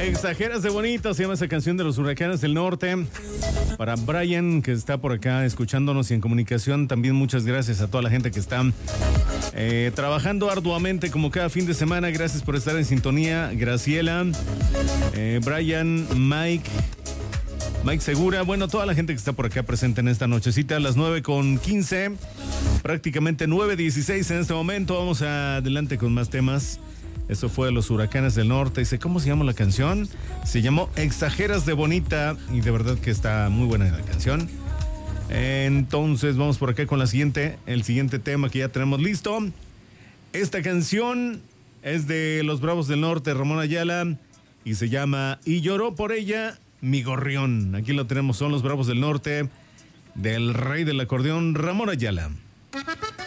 Exageras de bonito, se llama esa canción de los Huracanes del Norte. Para Brian, que está por acá escuchándonos y en comunicación, también muchas gracias a toda la gente que está trabajando arduamente como cada fin de semana. Gracias por estar en sintonía. Graciela, Brian, Mike Segura, bueno, toda la gente que está por acá presente en esta nochecita a las 9:15, prácticamente 9:16 en este momento. Vamos adelante con más temas. Eso fue Los Huracanes del Norte. Dice, ¿cómo se llama la canción? Se llamó Exageras de Bonita y de verdad que está muy buena la canción. Entonces vamos por acá con el siguiente tema que ya tenemos listo. Esta canción es de Los Bravos del Norte, Ramón Ayala, y se llama Y lloró por ella mi gorrión. Aquí lo tenemos, son Los Bravos del Norte, del rey del acordeón, Ramón Ayala.